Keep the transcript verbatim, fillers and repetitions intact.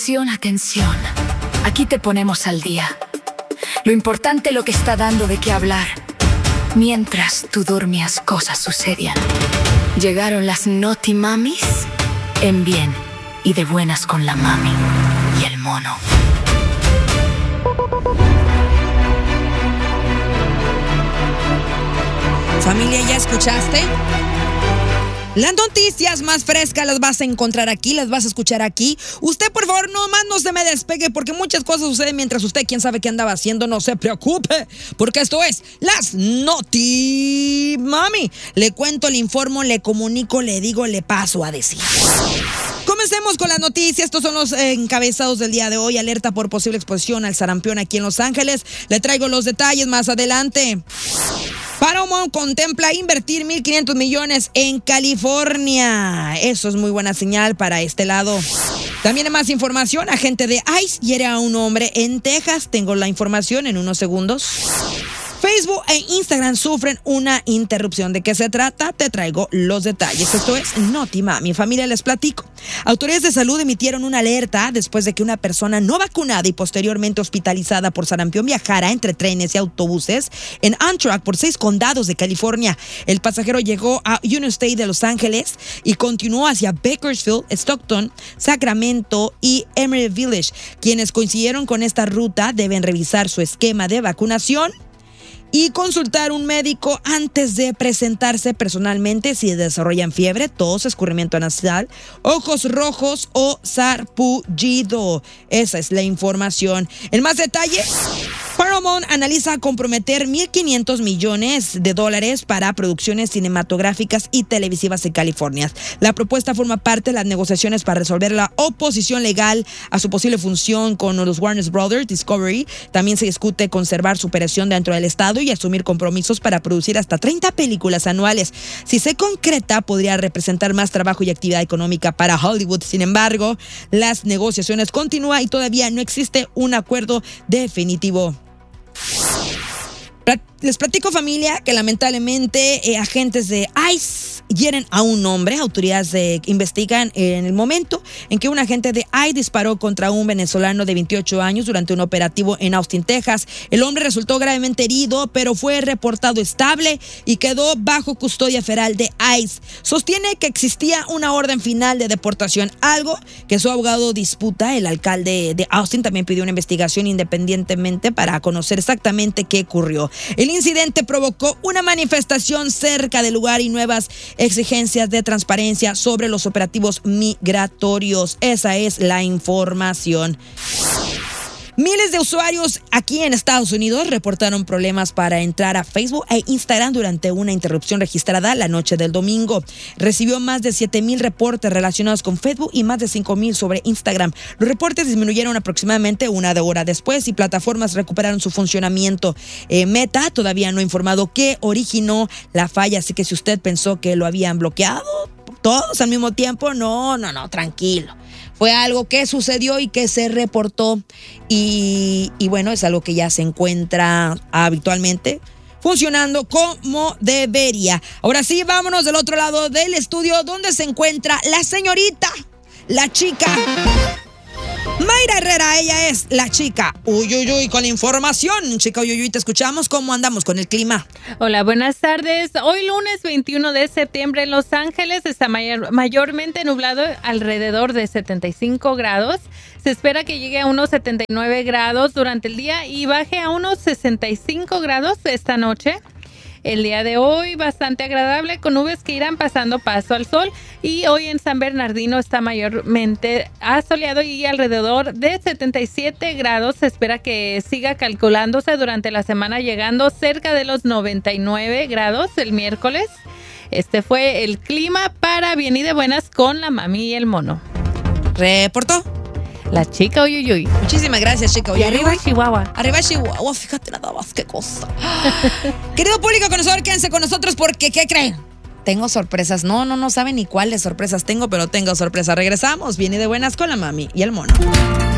Atención, atención. Aquí te ponemos al día. Lo importante, lo que está dando de qué hablar. Mientras tú dormías, cosas sucedían. Llegaron las Naughty Mamis en bien y de buenas con la mami y el mono. Familia, ¿ya escuchaste? Las noticias más frescas las vas a encontrar aquí, las vas a escuchar aquí. Usted, por favor, nomás no se me despegue porque muchas cosas suceden mientras usted, quién sabe qué andaba haciendo, no se preocupe. Porque esto es Las Naughty Mami. Le cuento, le informo, le comunico, le digo, le paso a decir. Comencemos con las noticias. Estos son los eh, encabezados del día de hoy. Alerta por posible exposición al sarampión aquí en Los Ángeles. Le traigo los detalles más adelante. Paramount contempla invertir mil quinientos millones en California. Eso es muy buena señal para este lado. También hay más información. Agente de ICE hiere a un hombre en Texas. Tengo la información en unos segundos. Facebook e Instagram sufren una interrupción. ¿De qué se trata? Te traigo los detalles. Esto es Naughty Mami. Familia, les platico. Autoridades de salud emitieron una alerta después de que una persona no vacunada y posteriormente hospitalizada por sarampión viajara entre trenes y autobuses en Amtrak por seis condados de California. El pasajero llegó a Union State de Los Ángeles y continuó hacia Bakersfield, Stockton, Sacramento y Emerald Village. Quienes coincidieron con esta ruta deben revisar su esquema de vacunación y consultar un médico antes de presentarse personalmente si desarrollan fiebre, tos, escurrimiento nasal, ojos rojos o sarpullido. Esa es la información. En más detalle, Paramount analiza comprometer mil quinientos millones de dólares para producciones cinematográficas y televisivas en California. La propuesta forma parte de las negociaciones para resolver la oposición legal a su posible función con los Warner Brothers Discovery. También se discute conservar su operación dentro del estado y asumir compromisos para producir hasta treinta películas anuales. Si se concreta, podría representar más trabajo y actividad económica para Hollywood. Sin embargo, las negociaciones continúan y todavía no existe un acuerdo definitivo. Les platico, familia, que lamentablemente eh, agentes de ICE hieren a un hombre. Autoridades eh, investigan en el momento en que un agente de ICE disparó contra un venezolano de veintiocho años durante un operativo en Austin, Texas. El hombre resultó gravemente herido, pero fue reportado estable y quedó bajo custodia federal de ICE. Sostiene que existía una orden final de deportación, algo que su abogado disputa. El alcalde de Austin también pidió una investigación independientemente para conocer exactamente qué ocurrió. El incidente provocó una manifestación cerca del lugar y nuevas exigencias de transparencia sobre los operativos migratorios. Esa es la información. Miles de usuarios aquí en Estados Unidos reportaron problemas para entrar a Facebook e Instagram durante una interrupción registrada la noche del domingo. Recibió más de siete mil reportes relacionados con Facebook y más de cinco mil sobre Instagram. Los reportes disminuyeron aproximadamente una hora después y plataformas recuperaron su funcionamiento. Eh, Meta todavía no ha informado qué originó la falla, así que si usted pensó que lo habían bloqueado todos al mismo tiempo, no, no, no, tranquilo. Fue algo que sucedió y que se reportó y, y bueno, es algo que ya se encuentra habitualmente funcionando como debería. Ahora sí, vámonos del otro lado del estudio donde se encuentra la señorita, la chica Mayra Herrera. Ella es la chica Uy, uy, uy, con la información. Chica Uy, uy, uy, te escuchamos. ¿Cómo andamos con el clima? Hola, buenas tardes. Hoy lunes veintiuno de septiembre en Los Ángeles está mayor, mayormente nublado, alrededor de setenta y cinco grados. Se espera que llegue a unos setenta y nueve grados durante el día y baje a unos sesenta y cinco grados esta noche. El día de hoy bastante agradable con nubes que irán pasando paso al sol y hoy en San Bernardino está mayormente asoleado y alrededor de setenta y siete grados. Se espera que siga calculándose durante la semana llegando cerca de los noventa y nueve grados el miércoles. Este fue el clima para bien y de buenas con la mami y el mono. ¿Reportó? La chica Uy, uy, uy. Muchísimas gracias, chica Uy, y arriba Chihuahua. Arriba Chihuahua, fíjate nada más, qué cosa. Querido público conocedor, quédense con nosotros porque, ¿qué creen? Tengo sorpresas. No, no, no saben ni cuáles sorpresas tengo, pero tengo sorpresas. Regresamos, bien y de buenas con la mami y el mono.